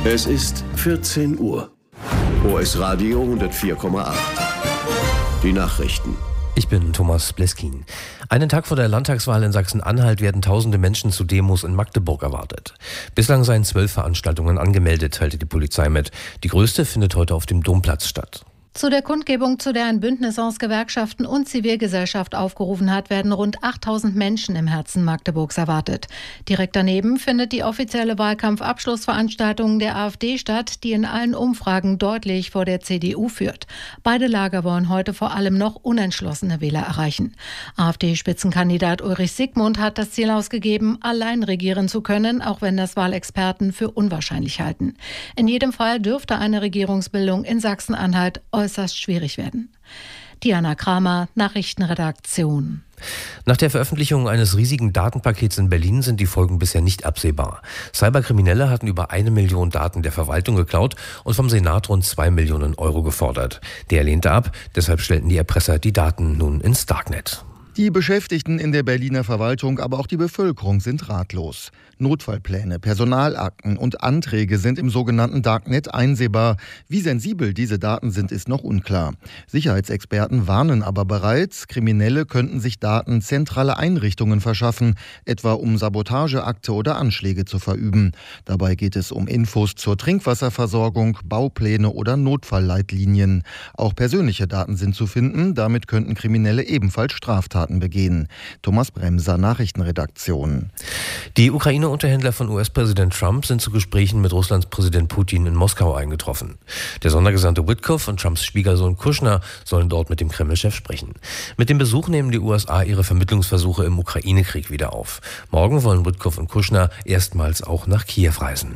Es ist 14 Uhr. OS Radio 104,8. Die Nachrichten. Ich bin Thomas Bleskin. Einen Tag vor der Landtagswahl in Sachsen-Anhalt werden tausende Menschen zu Demos in Magdeburg erwartet. Bislang seien 12 Veranstaltungen angemeldet, teilte die Polizei mit. Die größte findet heute auf dem Domplatz statt. Zu der Kundgebung, zu der ein Bündnis aus Gewerkschaften und Zivilgesellschaft aufgerufen hat, werden rund 8000 Menschen im Herzen Magdeburgs erwartet. Direkt daneben findet die offizielle Wahlkampfabschlussveranstaltung der AfD statt, die in allen Umfragen deutlich vor der CDU führt. Beide Lager wollen heute vor allem noch unentschlossene Wähler erreichen. AfD-Spitzenkandidat Ulrich Siegmund hat das Ziel ausgegeben, allein regieren zu können, auch wenn das Wahlexperten für unwahrscheinlich halten. In jedem Fall dürfte eine Regierungsbildung in Sachsen-Anhalt äußerst schwierig werden. Diana Kramer, Nachrichtenredaktion. Nach der Veröffentlichung eines riesigen Datenpakets in Berlin sind die Folgen bisher nicht absehbar. Cyberkriminelle hatten über 1 Million Daten der Verwaltung geklaut und vom Senat rund 2 Millionen Euro gefordert. Der lehnte ab, deshalb stellten die Erpresser die Daten nun ins Darknet. Die Beschäftigten in der Berliner Verwaltung, aber auch die Bevölkerung sind ratlos. Notfallpläne, Personalakten und Anträge sind im sogenannten Darknet einsehbar. Wie sensibel diese Daten sind, ist noch unklar. Sicherheitsexperten warnen aber bereits, Kriminelle könnten sich Daten zentraler Einrichtungen verschaffen, etwa um Sabotageakte oder Anschläge zu verüben. Dabei geht es um Infos zur Trinkwasserversorgung, Baupläne oder Notfallleitlinien. Auch persönliche Daten sind zu finden, damit könnten Kriminelle ebenfalls Straftaten begehen. Thomas Bremser, Nachrichtenredaktion. Die Ukraine-Unterhändler von US-Präsident Trump sind zu Gesprächen mit Russlands Präsident Putin in Moskau eingetroffen. Der Sondergesandte Witkoff und Trumps Schwiegersohn Kushner sollen dort mit dem Kreml-Chef sprechen. Mit dem Besuch nehmen die USA ihre Vermittlungsversuche im Ukraine-Krieg wieder auf. Morgen wollen Witkoff und Kushner erstmals auch nach Kiew reisen.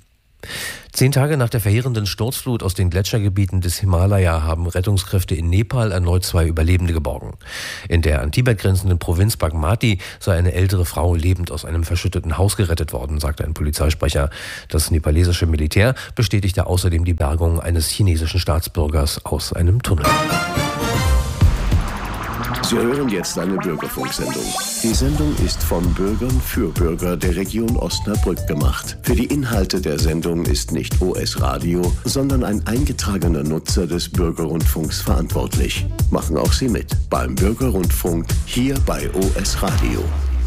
10 Tage nach der verheerenden Sturzflut aus den Gletschergebieten des Himalaya haben Rettungskräfte in Nepal erneut 2 Überlebende geborgen. In der an Tibet grenzenden Provinz Bagmati sei eine ältere Frau lebend aus einem verschütteten Haus gerettet worden, sagte ein Polizeisprecher. Das nepalesische Militär bestätigte außerdem die Bergung eines chinesischen Staatsbürgers aus einem Tunnel. Sie hören jetzt eine Bürgerfunksendung. Die Sendung ist von Bürgern für Bürger der Region Osnabrück gemacht. Für die Inhalte der Sendung ist nicht OS Radio, sondern ein eingetragener Nutzer des Bürgerrundfunks verantwortlich. Machen auch Sie mit beim Bürgerrundfunk hier bei OS Radio.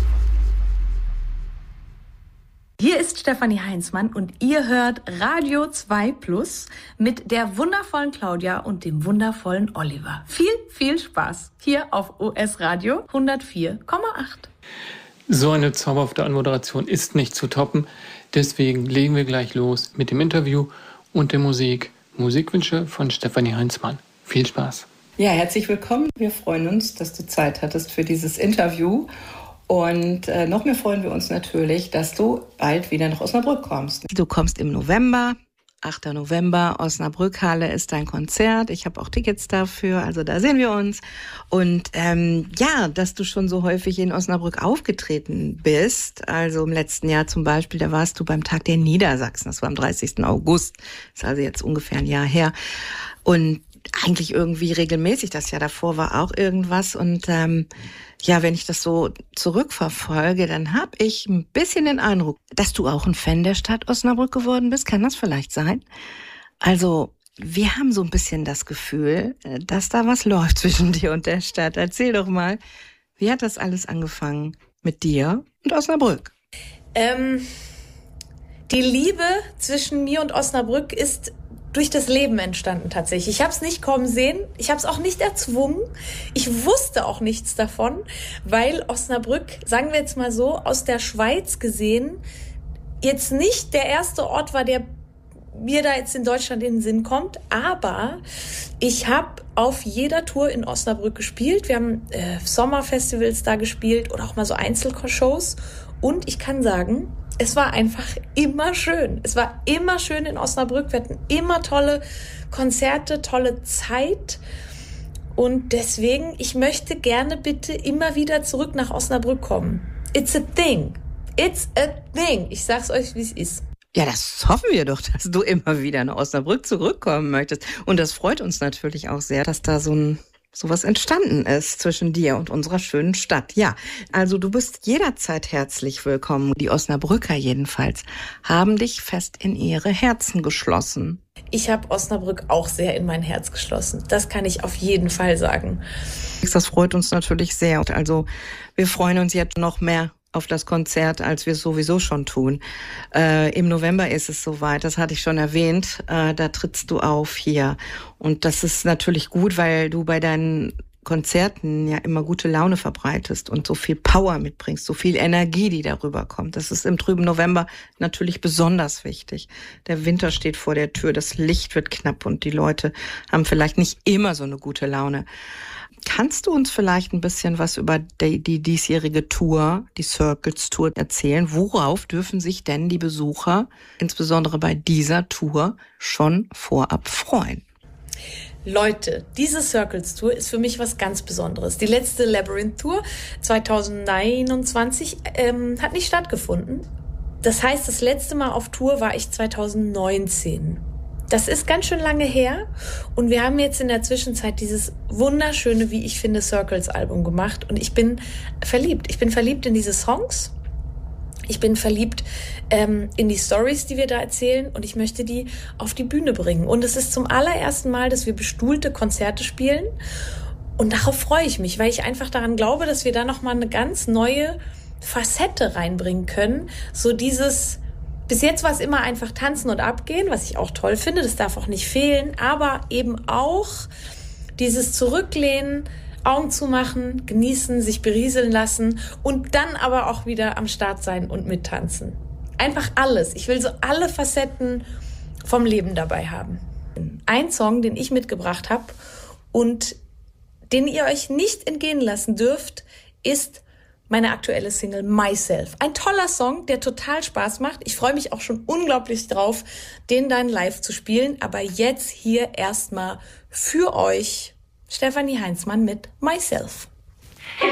Hier ist Stefanie Heinzmann und ihr hört Radio 2 Plus mit der wundervollen Claudia und dem wundervollen Oliver. Viel Spaß hier auf OS Radio 104,8. So eine zauberhafte Anmoderation ist nicht zu toppen. Deswegen legen wir gleich los mit dem Interview und der Musik. Musikwünsche von Stefanie Heinzmann. Viel Spaß. Ja, herzlich willkommen. Wir freuen uns, dass du Zeit hattest für dieses Interview. Und noch mehr freuen wir uns natürlich, dass du bald wieder nach Osnabrück kommst. Du kommst im November, 8. November, Osnabrück-Halle ist dein Konzert. Ich habe auch Tickets dafür, also da sehen wir uns. Und dass du schon so häufig in Osnabrück aufgetreten bist, also im letzten Jahr zum Beispiel, da warst du beim Tag der Niedersachsen, das war am 30. August, ist also jetzt ungefähr ein Jahr her. Und eigentlich irgendwie regelmäßig, das Jahr davor war auch irgendwas und wenn ich das so zurückverfolge, dann habe ich ein bisschen den Eindruck, dass du auch ein Fan der Stadt Osnabrück geworden bist. Kann das vielleicht sein? Also, wir haben so ein bisschen das Gefühl, dass da was läuft zwischen dir und der Stadt. Erzähl doch mal, wie hat das alles angefangen mit dir und Osnabrück? Die Liebe zwischen mir und Osnabrück ist durch das Leben entstanden tatsächlich. Ich habe es nicht kommen sehen, ich habe es auch nicht erzwungen, ich wusste auch nichts davon, weil Osnabrück, sagen wir jetzt mal so, aus der Schweiz gesehen, jetzt nicht der erste Ort war, der mir da jetzt in Deutschland in den Sinn kommt, aber ich habe auf jeder Tour in Osnabrück gespielt. Wir haben Sommerfestivals da gespielt oder auch mal so Einzelshows und ich kann sagen, es war einfach immer schön. Es war immer schön in Osnabrück. Wir hatten immer tolle Konzerte, tolle Zeit. Und deswegen, ich möchte gerne bitte immer wieder zurück nach Osnabrück kommen. It's a thing. It's a thing. Ich sag's euch, wie es ist. Ja, das hoffen wir doch, dass du immer wieder nach Osnabrück zurückkommen möchtest. Und das freut uns natürlich auch sehr, dass da so ein sowas entstanden ist zwischen dir und unserer schönen Stadt. Ja, also du bist jederzeit herzlich willkommen. Die Osnabrücker jedenfalls haben dich fest in ihre Herzen geschlossen. Ich habe Osnabrück auch sehr in mein Herz geschlossen. Das kann ich auf jeden Fall sagen. Das freut uns natürlich sehr. Also wir freuen uns jetzt noch mehr auf das Konzert, als wir es sowieso schon tun. Im November ist es soweit, das hatte ich schon erwähnt. Da trittst du auf hier. Und das ist natürlich gut, weil du bei deinen Konzerten ja immer gute Laune verbreitest und so viel Power mitbringst, so viel Energie, die darüber kommt. Das ist im trüben November natürlich besonders wichtig. Der Winter steht vor der Tür, das Licht wird knapp und die Leute haben vielleicht nicht immer so eine gute Laune. Kannst du uns vielleicht ein bisschen was über die diesjährige Tour, die Circles Tour, erzählen? Worauf dürfen sich denn die Besucher, insbesondere bei dieser Tour, schon vorab freuen? Leute, diese Circles Tour ist für mich was ganz Besonderes. Die letzte Labyrinth Tour 2021 hat nicht stattgefunden. Das heißt, das letzte Mal auf Tour war ich 2019. Das ist ganz schön lange her und wir haben jetzt in der Zwischenzeit dieses wunderschöne, wie ich finde, Circles-Album gemacht und ich bin verliebt. Ich bin verliebt in diese Songs, ich bin verliebt in die Stories, die wir da erzählen und ich möchte die auf die Bühne bringen. Und es ist zum allerersten Mal, dass wir bestuhlte Konzerte spielen und darauf freue ich mich, weil ich einfach daran glaube, dass wir da nochmal eine ganz neue Facette reinbringen können. So dieses... Bis jetzt war es immer einfach tanzen und abgehen, was ich auch toll finde, das darf auch nicht fehlen, aber eben auch dieses Zurücklehnen, Augen zumachen, genießen, sich berieseln lassen und dann aber auch wieder am Start sein und mittanzen. Einfach alles. Ich will so alle Facetten vom Leben dabei haben. Ein Song, den ich mitgebracht habe und den ihr euch nicht entgehen lassen dürft, ist meine aktuelle Single Myself. Ein toller Song, der total Spaß macht. Ich freue mich auch schon unglaublich drauf, den dann live zu spielen. Aber jetzt hier erstmal für euch Stefanie Heinzmann mit Myself.